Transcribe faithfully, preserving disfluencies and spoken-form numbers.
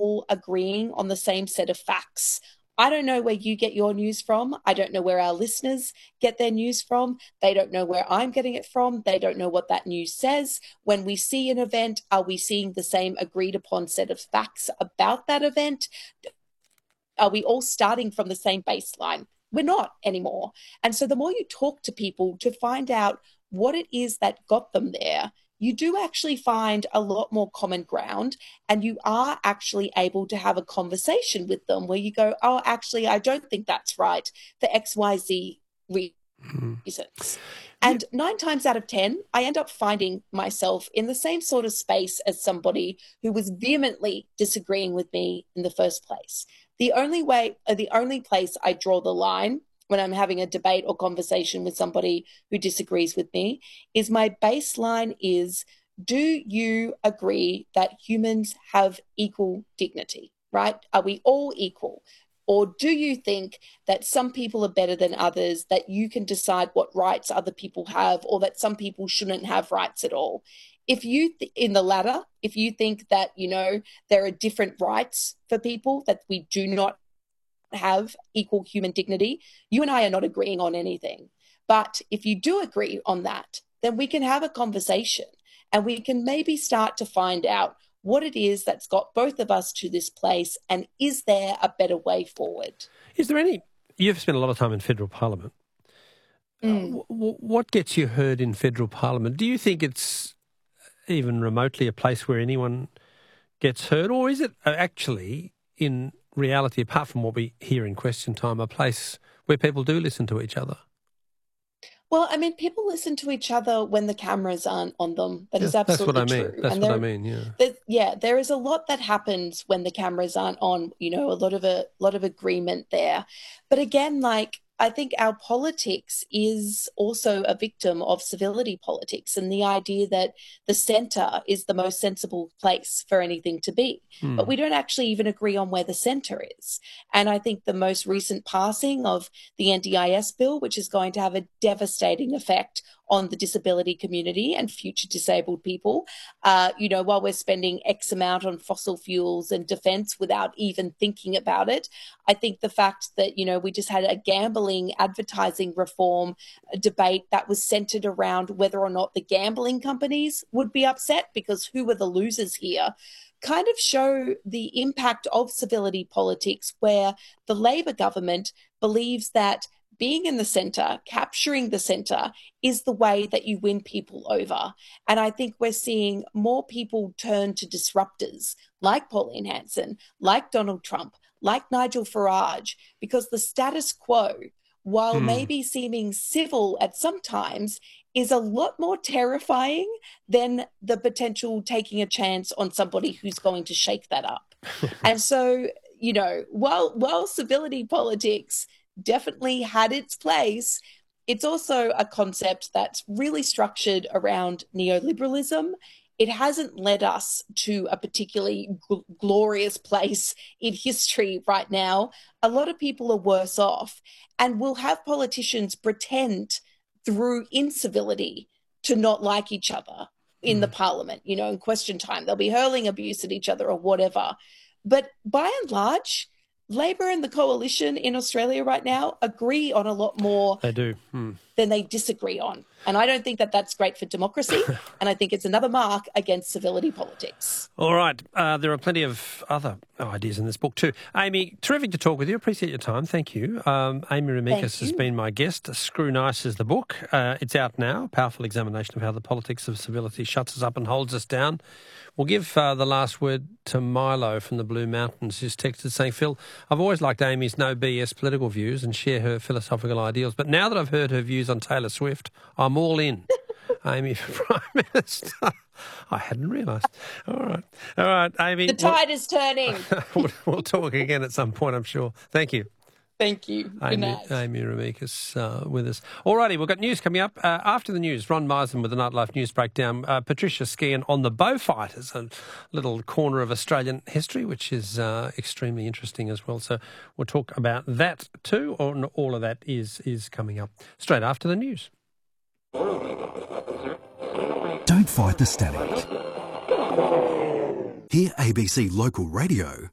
all agreeing on the same set of facts. I don't know where you get your news from. I don't know where our listeners get their news from. They don't know where I'm getting it from. They don't know what that news says. When we see an event, are we seeing the same agreed upon set of facts about that event? Are we all starting from the same baseline? We're not anymore. And so the more you talk to people to find out what it is that got them there, you do actually find a lot more common ground, and you are actually able to have a conversation with them where you go, oh, actually, I don't think that's right for X Y Z reasons. Mm. And yeah. nine times out of ten, I end up finding myself in the same sort of space as somebody who was vehemently disagreeing with me in the first place. The only way, uh, the only place I draw the line when I'm having a debate or conversation with somebody who disagrees with me is my baseline is, do you agree that humans have equal dignity, right? Are we all equal? Or do you think that some people are better than others, that you can decide what rights other people have, or that some people shouldn't have rights at all? If you, th- in the latter, if you think that, you know, there are different rights for people, that we do not have equal human dignity, you and I are not agreeing on anything. But if you do agree on that, then we can have a conversation and we can maybe start to find out what it is that's got both of us to this place, and is there a better way forward? Is there any... You've spent a lot of time in federal parliament. Mm. Uh, w- what gets you heard in federal parliament? Do you think it's even remotely a place where anyone gets heard, or is it actually in reality, apart from what we hear in Question Time, a place where people do listen to each other? Well, I mean, people listen to each other when the cameras aren't on them. That yeah, is absolutely that's what I true. mean. That's and what there, I mean, yeah. There, yeah, there is a lot that happens when the cameras aren't on, you know, a lot of a lot of agreement there. But again, like, I think our politics is also a victim of civility politics and the idea that the centre is the most sensible place for anything to be. Hmm. But we don't actually even agree on where the centre is. And I think the most recent passing of the N D I S bill, which is going to have a devastating effect on the disability community and future disabled people, uh, you know, while we're spending X amount on fossil fuels and defence without even thinking about it. I think the fact that, you know, we just had a gambling advertising reform debate that was centred around whether or not the gambling companies would be upset because who were the losers here, kind of show the impact of civility politics, where the Labor government believes that being in the centre, capturing the centre, is the way that you win people over. And I think we're seeing more people turn to disruptors like Pauline Hanson, like Donald Trump, like Nigel Farage, because the status quo, while mm. maybe seeming civil at some times, is a lot more terrifying than the potential taking a chance on somebody who's going to shake that up. And so, you know, while while civility politics definitely had its place, it's also a concept that's really structured around neoliberalism. It hasn't led us to a particularly gl- glorious place in history right now. A lot of people are worse off, and we'll have politicians pretend through incivility to not like each other in mm. the parliament, you know, in Question Time. They'll be hurling abuse at each other or whatever. But by and large, Labor and the coalition in Australia right now agree on a lot more they do. Hmm. than they disagree on. And I don't think that that's great for democracy. And I think it's another mark against civility politics. All right. Uh, there are plenty of other ideas in this book too. Amy, terrific to talk with you. Appreciate your time. Thank you. Um, Amy Remeikis has been my guest. Screw Nice is the book. Uh, it's out now. A powerful examination of how the politics of civility shuts us up and holds us down. We'll give uh, the last word to Milo from the Blue Mountains, who's texted saying, Phil, I've always liked Amy's no B S political views and share her philosophical ideals, but now that I've heard her views on Taylor Swift, I'm all in. Amy for Prime Minister. I hadn't realised. All right. All right, Amy. The tide we'll, is turning. we'll, we'll talk again at some point, I'm sure. Thank you. Thank you. Good Amy, night. Amy Remeikis uh, with us. All righty, we've got news coming up. Uh, after the news, Ron Meisen with the Nightlife News Breakdown. Uh, Patricia Skehan on the Beaufighters, a little corner of Australian history, which is uh, extremely interesting as well. So we'll talk about that too. Or all of that is is coming up straight after the news. Don't fight the static. Hear A B C Local Radio